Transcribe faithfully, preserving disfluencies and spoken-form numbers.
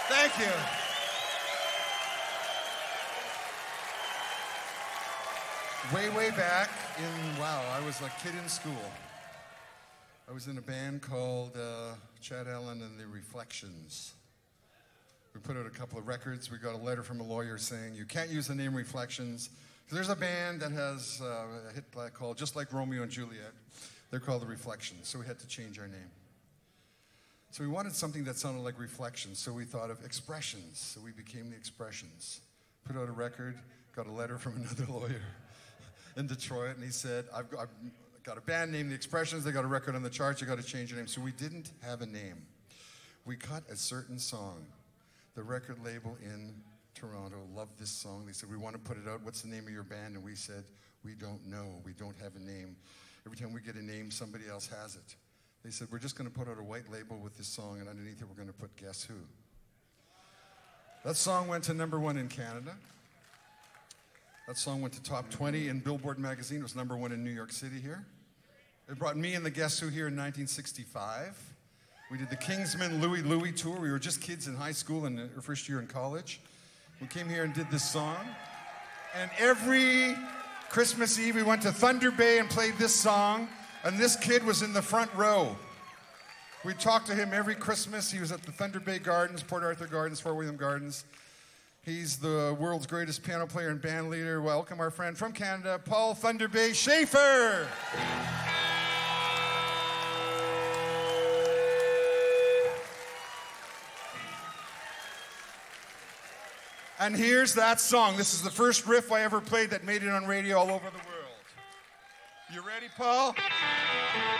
Thank you. Way, way back in, wow, I was a kid in school. I was in a band called uh, Chad Allen and the Reflections. We put out a couple of records. We got a letter from a lawyer saying, you can't use the name Reflections. There's a band that has uh, a hit called, just like Romeo and Juliet, they're called the Reflections, so we had to change our name. So we wanted something that sounded like Reflections, so we thought of Expressions, so we became the Expressions. Put out a record, got a letter from another lawyer in Detroit, and he said, I've got, I've got a band named The Expressions, they got a record on the charts, you got to change your name. So we didn't have a name. We cut a certain song. The record label in Toronto loved this song. They said, we want to put it out. What's the name of your band? And we said, we don't know. We don't have a name. Every time we get a name, somebody else has it. They said, we're just going to put out a white label with this song, and underneath it, we're going to put Guess Who. That song went to number one in Canada. That song went to top twenty in Billboard magazine. It was number one in New York City here. It brought me and the Guess Who here in nineteen sixty-five. We did the Kingsman Louie Louie tour. We were just kids in high school and our first year in college. We came here and did this song. And every Christmas Eve, we went to Thunder Bay and played this song. And this kid was in the front row. We talked to him every Christmas. He was at the Thunder Bay Gardens, Port Arthur Gardens, Fort William Gardens. He's the world's greatest piano player and band leader. Welcome our friend from Canada, Paul Thunder Bay Schaefer. And here's that song. This is the first riff I ever played that made it on radio all over the world. You ready, Paul?